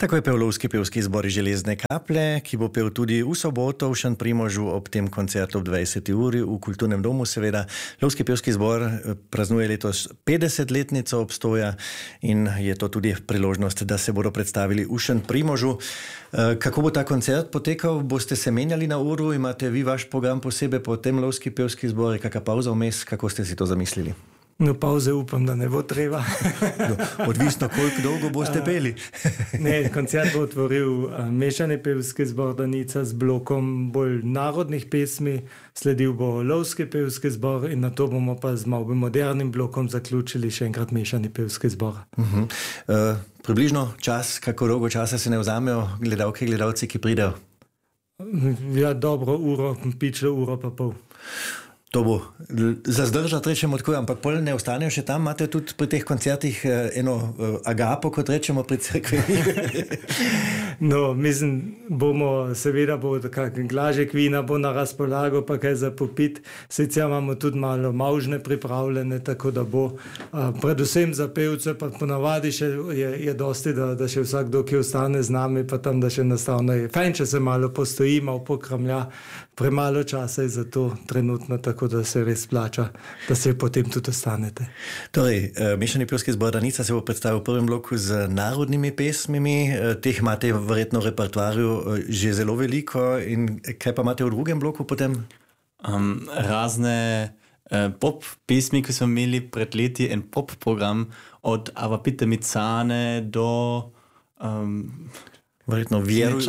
Tako je pel Lovski pevski zbor Železne kaplje, ki bo pel tudi v soboto v Šentprimožu ob tem koncertu ob 20. uri v Kulturnem domu. Seveda, Lovski pevski zbor praznuje letos 50-letnico obstoja in je to tudi priložnost, da se bodo predstavili v Šentprimožu. Kako bo ta koncert potekal? Boste se menjali na uru? Imate vi vaš program posebej po tem Lovski pevski zbor? Kakšna pauza vmes? Kako ste si to zamislili? No, pauze upam, da ne bo treba. Odvisno, koliko dolgo boste peli. Ne, koncert bo otvoril mešani pevski zbor Danica z blokom bolj narodnih pesmi, sledil bo Lovski pevski zbor in nato bomo pa z malo modernim blokom zaključili še enkrat mešani pevski zbor. Približno čas, kako dolgo časa se ne vzamejo gledalke in gledalci, ki pridejo? Ja, dobro uro, pičle uro pa pol. To bo za zdržati, rečemo tako, ampak pol ne ostanejo še tam. Imate tudi pri teh koncertih eno agapo, kot rečemo pri cerkvi? No, mislim, seveda bo kak glažek vina bo na razpolago, pa kaj za popit. Sicer imamo tudi malo mavžne pripravljene, tako da bo predvsem za pevce, pa ponavadi še je dosti, da še vsakdo, ki ostane z nami, pa tam, da še nastavno je fajn, če se malo postoji, malo pokramlja. Premalo časa je za to trenutno, tako da se res plača, da se potem tudi ostanete. Torej, mešani pevski zbor Danica se bo predstavil v prvem bloku z narodnimi pesmimi. Teh imate verjetno v repertoarju že zelo veliko. In kaj pa imate v drugem bloku potem? Razne pop pesmi, ki smo imeli pred leti, en pop program od Avapite Micane do verjetno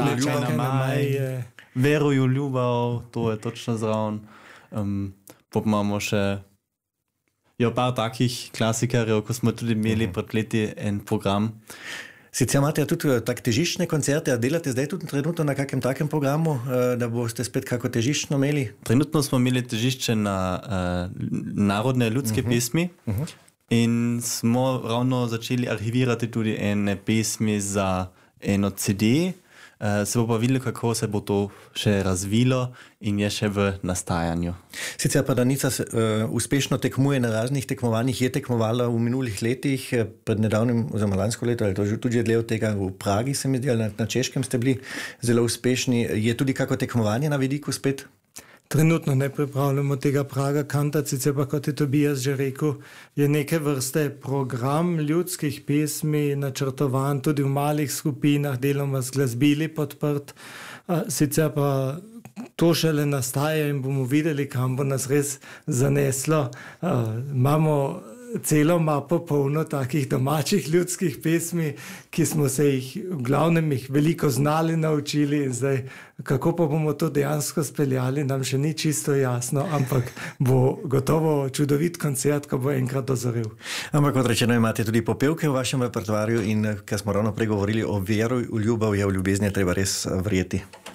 Veruju ljubav, to je točno zraven. Pop imamo še par takih klasikarjev, ko smo tudi imeli pred leti en program. Sicer imate tudi tak težiščne koncerte, a delate zdaj tudi trenutno na kakem takem programu, da boste spet kako težiščno imeli? Trenutno smo imeli težišče na narodne ljudske pesmi in smo ravno začeli arhivirati tudi ene pesmi za eno CD. Se bo pa videlo, kako se bo to še razvilo in je še v nastajanju. Sicer pa Danica uspešno tekmuje na raznih tekmovanjih, je tekmovala v minulih letih, pred nedavnim, oziroma lansko leto, ali to tudi dlje od tega v Pragi, se mi zdi, ali na Češkem ste bili zelo uspešni. Je tudi kako tekmovanje na vidiku spet? Trenutno ne pripravljamo tega Praga Kanta, sicer pa, kot je Tobias že rekel, je neke vrste program ljudskih pesmi načrtovan tudi v malih skupinah, deloma z glasbili podprt. Sicer pa to šele nastaja in bomo videli, kam bo nas res zaneslo. Imamo celo mapo polno takih domačih ljudskih pesmi, ki smo se jih v glavnem veliko znali, naučili in zdaj, kako pa bomo to dejansko speljali, nam še ni čisto jasno, ampak bo gotovo čudovit koncert, ko bo enkrat dozorel. Ampak kot rečeno, imate tudi popevke v vašem repertoarju in kar smo ravno pregovorili o veru, v ljubav je v ljubezni treba res verjeti.